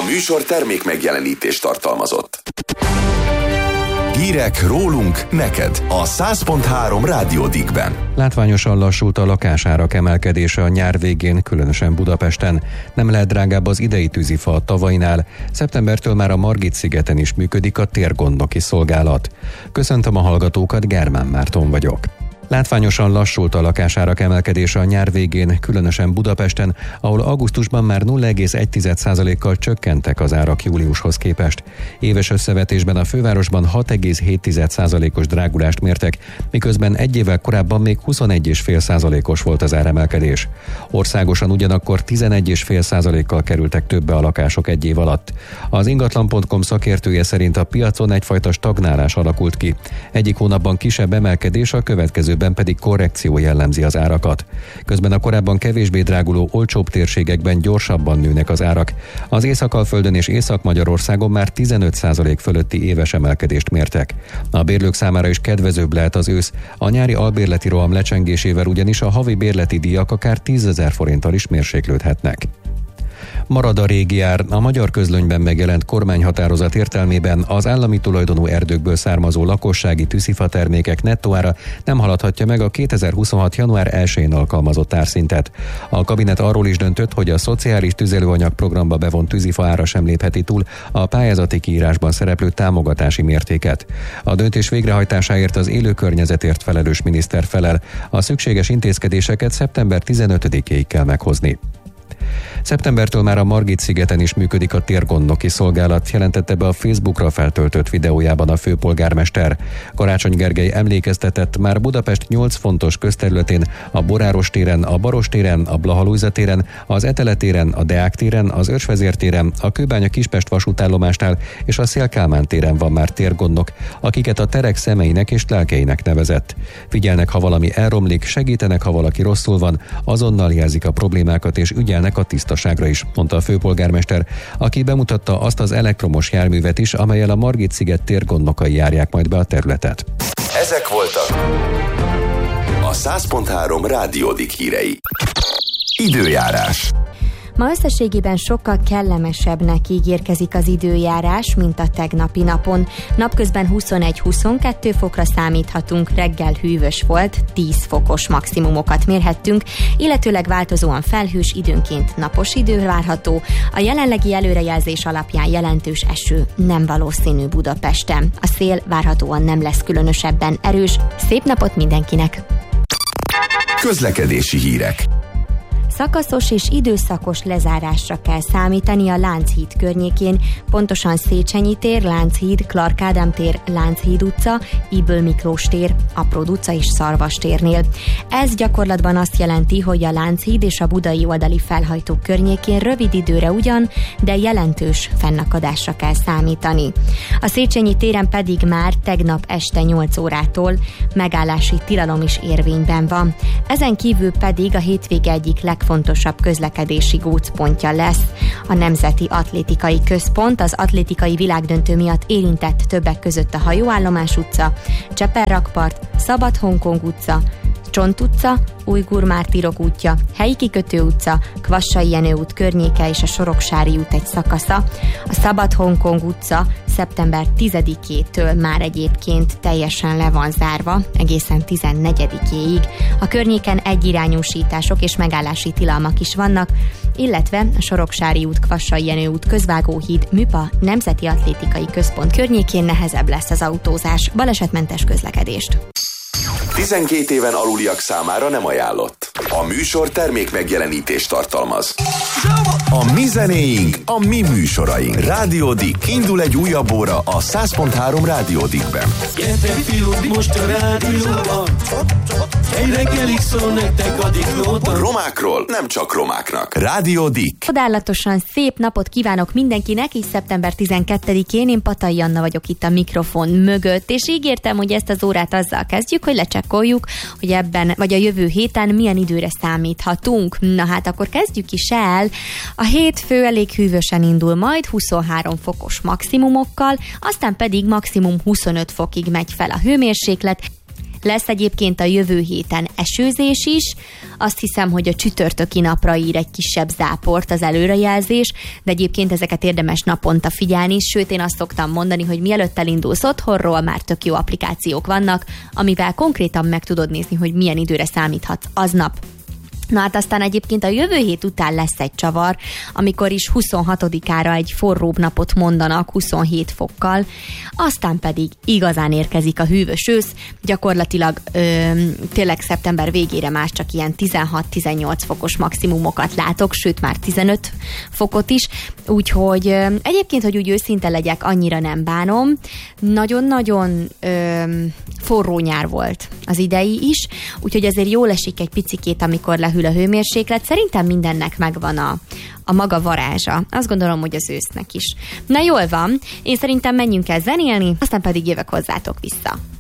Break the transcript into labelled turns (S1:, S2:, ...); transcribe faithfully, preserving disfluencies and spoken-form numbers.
S1: A műsor termék megjelenítést tartalmazott. Hírek rólunk neked a száz pont három Rádió Dickben.
S2: Látványosan lassult a lakásárak emelkedése a nyár végén, különösen Budapesten. Nem lehet drágább az idei tűzifa a tavainál. Szeptembertől már a Margit-szigeten is működik a térgondnoki szolgálat. Köszöntöm a hallgatókat, Germán Márton vagyok. Látványosan lassult a lakásárak emelkedése a nyár végén, különösen Budapesten, ahol augusztusban már nulla egész egy százalékkal csökkentek az árak júliushoz képest. Éves összevetésben a fővárosban hat egész hét százalékos drágulást mértek, miközben egy évvel korábban még huszonegy egész öt százalékos volt az áremelkedés. Országosan ugyanakkor tizenegy egész öt százalékkal kerültek többe a lakások egy év alatt. Az ingatlan pont com szakértője szerint a piacon egyfajta stagnálás alakult ki. Egyik hónapban kisebb emelkedés, a következőben pedig korrekció jellemzi az árakat. Közben a korábban kevésbé dráguló, olcsóbb térségekben gyorsabban nőnek az árak. Az Észak-Alföldön és Észak-Magyarországon már tizenöt százalék fölötti éves emelkedést mértek. A bérlők számára is kedvezőbb lehet az ősz. A nyári albérleti roham lecsengésével ugyanis a havi bérleti díjak akár tízezer forinttal is mérséklődhetnek. Marad a régi ár. A Magyar Közlönyben megjelent kormányhatározat értelmében az állami tulajdonú erdőkből származó lakossági tűzifa termékek nettóára nem haladhatja meg a kétezer-huszonhat. január elsején alkalmazott árszintet. A kabinet arról is döntött, hogy a szociális tüzelőanyag programba bevont tűzifa ára sem lépheti túl a pályázati kiírásban szereplő támogatási mértéket. A döntés végrehajtásáért az élő környezetért felelős miniszter felel. A szükséges intézkedéseket szeptember tizenötödikéig kell meghozni. Szeptembertől már a Margit-szigeten is működik a térgondnoki szolgálat, jelentette be a Facebookra feltöltött videójában a főpolgármester. Karácsony Gergely emlékeztetett, már Budapest nyolc fontos közterületén, a Boráros téren, a Baros téren, a Blaha Lujza téren, az Etele téren, a Deák téren, az Ősvezér téren, a Kőbánya-Kispest vasútállomásnál és a Széll-Kálmán téren van már térgondnok, akiket a terek szemeinek és lelkeinek nevezett. Figyelnek, ha valami elromlik, segítenek, ha valaki rosszul van, azonnal jelzik a problémákat és ügyelnek a tisztaságra is, mondta a főpolgármester, aki bemutatta azt az elektromos járművet is, amellyel a Margit-sziget térgondnokai járják majd be a területet.
S1: Ezek voltak a száz pont három Rádió Dick hírei. Időjárás.
S3: Ma összességében sokkal kellemesebbnek ígérkezik az időjárás, mint a tegnapi napon. Napközben huszonegy-huszonkettő fokra számíthatunk, reggel hűvös volt, tíz fokos maximumokat mérhettünk, illetőleg változóan felhős, időnként napos idő várható. A jelenlegi előrejelzés alapján jelentős eső nem valószínű Budapesten. A szél várhatóan nem lesz különösebben erős. Szép napot mindenkinek!
S1: Közlekedési hírek.
S3: Szakaszos és időszakos lezárásra kell számítani a Lánchíd környékén, pontosan Széchenyi tér, Lánchíd, Clark Ádám tér, Lánchíd utca, Ybl Miklós tér, Apró utca és Szarvas térnél. Ez gyakorlatban azt jelenti, hogy a Lánchíd és a budai oldali felhajtók környékén rövid időre ugyan, de jelentős fennakadásra kell számítani. A Széchenyi téren pedig már tegnap este nyolc órától megállási tilalom is érvényben van. Ezen kívül pedig a hétvége egyik legfontosabb közlekedési gócpontja lesz a Nemzeti Atlétikai Központ. Az atlétikai világdöntő miatt érintett többek között a Hajóállomás utca, Cseper-rakpart, Szabad-Hongkong utca, Csont utca, Ujgur Mártírok útja, Helyi Kikötő utca, Kvassai Jenő út környéke és a Soroksári út egy szakasza. A Szabad-Hongkong utca szeptember tizedikétől már egyébként teljesen le van zárva, egészen tizennegyedikéig. A környéken egyirányúsítások és megállási tilalmak is vannak, illetve a Soroksári út, Kvassai Jenő út, Közvágóhíd, Műpa, Nemzeti Atlétikai Központ környékén nehezebb lesz az autózás. Balesetmentes közlekedést.
S1: tizenkét éven aluliak számára nem ajánlott. A műsor termék megjelenítést tartalmaz. A mi zenéink, a mi műsoraink. Rádió Dick. Indul egy újabb óra a száz pont három Rádió Dickben.
S4: Gyertek fiúk, most a rádióban. Egy reggelig szól nektek a diklóban.
S1: Romákról nem csak romáknak. Rádió Dick.
S3: Csodálatosan szép napot kívánok mindenkinek, és szeptember tizenkettedikén én Patai Anna vagyok itt a mikrofon mögött, és ígértem, hogy ezt az órát azzal kezdjük, hogy lecsekkoljuk, hogy ebben vagy a jövő héten milyen időre számíthatunk. Na hát akkor kezdjük is el. A hétfő elég hűvösen indul majd, huszonhárom fokos maximumokkal, aztán pedig maximum huszonöt fokig megy fel a hőmérséklet. Lesz egyébként a jövő héten esőzés is, azt hiszem, hogy a csütörtöki napra ír egy kisebb záport az előrejelzés, de egyébként ezeket érdemes naponta figyelni, sőt én azt szoktam mondani, hogy mielőtt elindulsz otthonról, már tök jó applikációk vannak, amivel konkrétan meg tudod nézni, hogy milyen időre számíthatsz aznap. Na hát aztán egyébként a jövő hét után lesz egy csavar, amikor is huszonhatodikára egy forróbb napot mondanak huszonhét fokkal, aztán pedig igazán érkezik a hűvös ősz, gyakorlatilag ö, tényleg szeptember végére már csak ilyen tizenhat-tizennyolc fokos maximumokat látok, sőt már tizenöt fokot is, úgyhogy ö, egyébként, hogy úgy őszinte legyek, annyira nem bánom, nagyon-nagyon ö, forró nyár volt az idei is, úgyhogy azért jól esik egy picikét, amikor lehűl a hőmérséklet. Szerintem mindennek megvan a, a maga varázsa. Azt gondolom, hogy az ősznek is. Na jól van, én szerintem menjünk el zenélni, aztán pedig jövök hozzátok vissza.